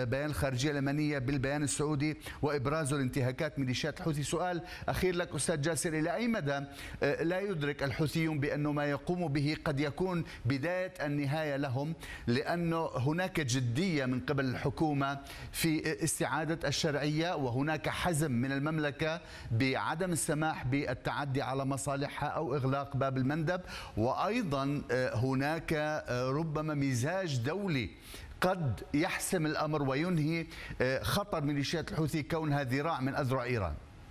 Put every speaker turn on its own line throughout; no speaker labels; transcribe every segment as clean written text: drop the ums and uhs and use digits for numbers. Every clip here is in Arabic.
بيان الخارجية اليمنية بالبيان السعودي وإبراز الانتهاكات ميليشيات الحوثي. سؤال أخير لك أستاذ جاسر، إلى أي مدى لا يدرك الحوثيون بأنه ما يقوم به قد يكون بداية النهاية لهم، لأنه هناك جدية من قبل الحكومة في استعادة الشرعية، وهناك حزم من المملكة بعدم السماح بالتعدي على مصالحها أو إغلاق باب المندب، وأيضا هناك ربما مزاج دولي قد يحسم الأمر وينهي خطر ميليشيات الحوثي كونها ذراع من أذرع إيران؟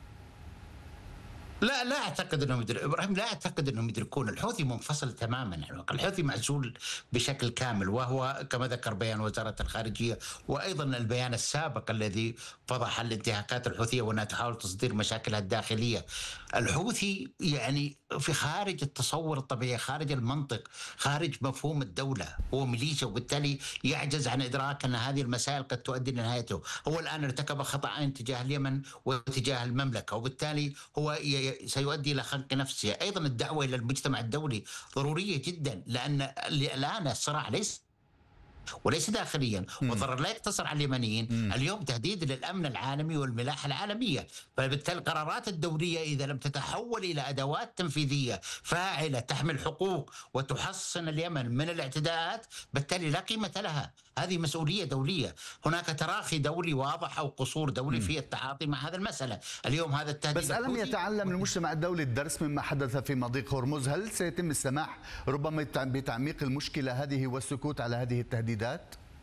لا اعتقد انهم ابراهيم، لا اعتقد انهم يدركون. الحوثي منفصل تماما عن الواقع، الحوثي معزول بشكل كامل، وهو كما ذكر بيان وزاره الخارجيه وايضا البيان السابق الذي فضح الانتهاكات الحوثيه وانها تحاول تصدير مشاكلها الداخليه. الحوثي يعني في خارج التصور الطبيعي، خارج المنطق، خارج مفهوم الدوله، هو ميليشيا، وبالتالي يعجز عن ادراك ان هذه المسائل قد تؤدي لنهايته. هو الان ارتكب خطأين تجاه اليمن وتجاه المملكه، وبالتالي هو سيؤدي إلى خنق نفسه. أيضا الدعوة إلى المجتمع الدولي ضرورية جدا، لأن الآن الصراع وليس داخليا، والضرر لا يقتصر على اليمنيين. اليوم تهديد للأمن العالمي والملاحة العالمية، فبالتالي القرارات الدولية إذا لم تتحول إلى أدوات تنفيذية فاعلة تحمل حقوق وتحصن اليمن من الاعتداءات، بالتالي لا قيمة لها. هذه مسؤولية دولية. هناك تراخي دولي واضح أو قصور دولي في التعاطي مع هذه المسألة. اليوم هذا التهديد،
بس ألم يتعلم المجتمع الدولي الدرس مما حدث في مضيق هرمز؟ هل سيتم السماح ربما بتعميق المشكلة هذه والسكوت على هذه التهديدات؟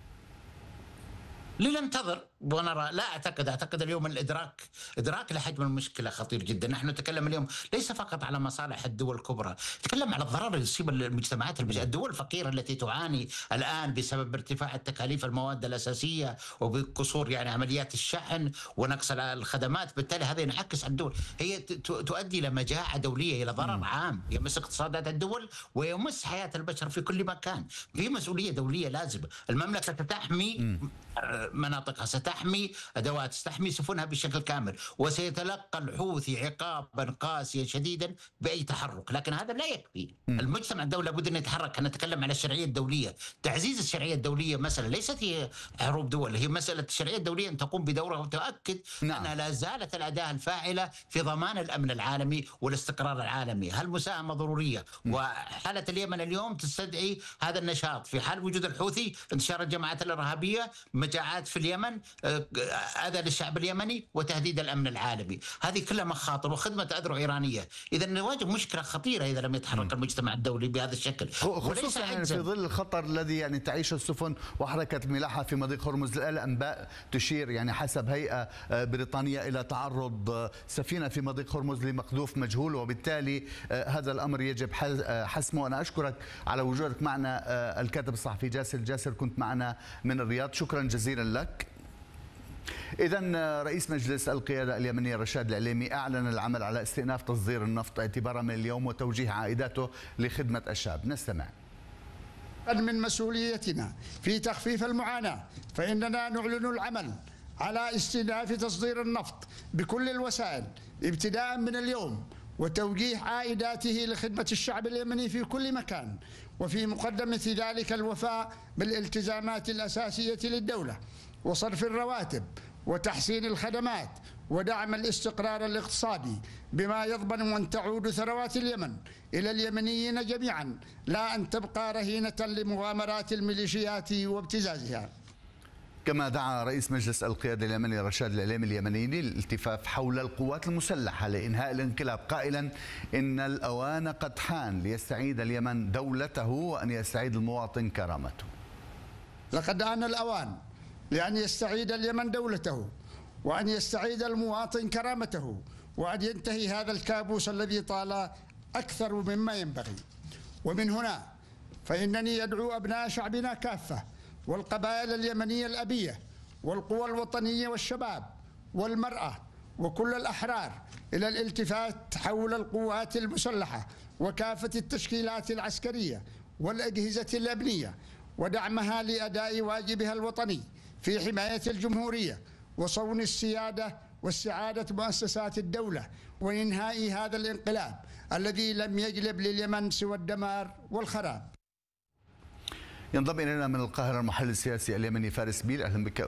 لننتظر ونرى. لا اعتقد اليوم ادراك لحجم المشكله خطير جدا. نحن نتكلم اليوم ليس فقط على مصالح الدول الكبرى، نتكلم على الضرر اللي يصيب المجتمعات الدول الفقيره التي تعاني الان بسبب ارتفاع التكاليف المواد الاساسيه وبقصور يعني عمليات الشحن ونقص الخدمات. بالتالي هذا ينعكس على الدول، هي تؤدي الى مجاعه دوليه، الى ضرر عام يمس اقتصادات الدول ويمس حياه البشر في كل مكان. في مسؤوليه دوليه لازمه. المملكه ستحمي مناطقها، ستحمي ادوات، ستحمي سفنها بشكل كامل، وسيتلقى الحوثي عقابا قاسيا شديدا باي تحرك. لكن هذا لا يكفي. المجتمع الدولي لابد ان يتحرك. نتكلم على الشرعيه الدوليه، تعزيز الشرعيه الدوليه مساله ليست هي حروب دول، هي مساله الشرعيه الدوليه ان تقوم بدورها وتؤكد انها لا زالت الاداه الفاعله في ضمان الامن العالمي والاستقرار العالمي. هالمساهمه ضروريه، وحاله اليمن اليوم تستدعي هذا النشاط. في حال وجود الحوثي، انتشار الجماعات الارهابيه، مجاعات في اليمن، اذى للشعب اليمني، وتهديد الامن العالمي، هذه كلها مخاطر وخدمه اذرع ايرانيه. اذا نواجه مشكله خطيره اذا لم يتحرك المجتمع الدولي بهذا الشكل،
خصوصا يعني في ظل الخطر الذي يعني تعيشه السفن وحركه الملاحه في مضيق هرمز. الانباء تشير يعني حسب هيئه بريطانيه الى تعرض سفينه في مضيق هرمز لمقذوف مجهول، وبالتالي هذا الامر يجب حسمه. انا اشكرك على وجودك معنا الكاتب الصحفي جاسر، كنت معنا من الرياض، شكرا جزيلا لك. إذا رئيس مجلس القيادة اليمنية رشاد العليمي أعلن العمل على استئناف تصدير النفط اعتبارا من اليوم وتوجيه عائداته لخدمة الشعب. نستمع.
من مسؤوليتنا في تخفيف المعاناة، فإننا نعلن العمل على استئناف تصدير النفط بكل الوسائل ابتداء من اليوم، وتوجيه عائداته لخدمة الشعب اليمني في كل مكان، وفي مقدمة ذلك الوفاء بالالتزامات الأساسية للدولة وصرف الرواتب وتحسين الخدمات ودعم الاستقرار الاقتصادي، بما يضمن أن تعود ثروات اليمن إلى اليمنيين جميعا، لا أن تبقى رهينة لمغامرات الميليشيات وابتزازها.
كما دعا رئيس مجلس القيادة اليمني رشاد العليمي اليمنيين للالتفاف حول القوات المسلحة لإنهاء الانقلاب، قائلا إن الأوان قد حان ليستعيد اليمن دولته وأن يستعيد المواطن كرامته.
لقد آن الأوان لأن يستعيد اليمن دولته، وأن يستعيد المواطن كرامته، وأن ينتهي هذا الكابوس الذي طال أكثر مما ينبغي. ومن هنا فإنني أدعو أبناء شعبنا كافة والقبائل اليمنية الأبية والقوى الوطنية والشباب والمرأة وكل الأحرار إلى الالتفات حول القوات المسلحة وكافة التشكيلات العسكرية والأجهزة الأمنية، ودعمها لأداء واجبها الوطني في حماية الجمهورية وصون السيادة واستعادة مؤسسات الدولة وإنهاء هذا الانقلاب الذي لم يجلب لليمن سوى الدمار والخراب.
ينضم إلينا من القاهرة المحلل السياسي اليمني فارس بيل. أهلا بك.